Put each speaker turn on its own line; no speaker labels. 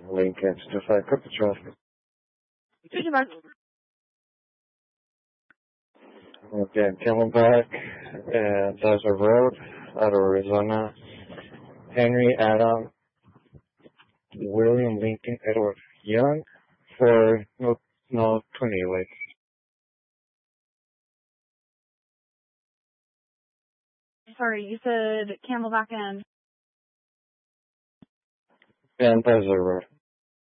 Lincoln, just like cut the traffic. Again, Camelback and Desert Road out of Arizona. Henry Adam William Lincoln Edward Young for no 28.
Sorry, you said Camelback and
Desert Road.